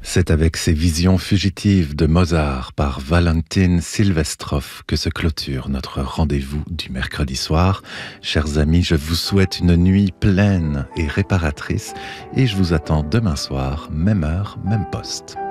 C'est avec ces visions fugitives de Mozart par Valentin Silvestrov que se clôture notre rendez-vous du mercredi soir. Chers amis, je vous souhaite une nuit pleine et réparatrice et je vous attends demain soir, même heure, même poste.